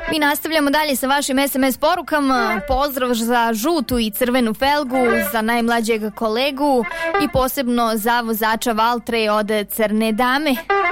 Mi nastavljamo dalje sa vašim SMS porukama. Pozdrav za žutu i crvenu felgu, za najmlađeg kolegu i posebno za vozača Valtre od Crne Dame.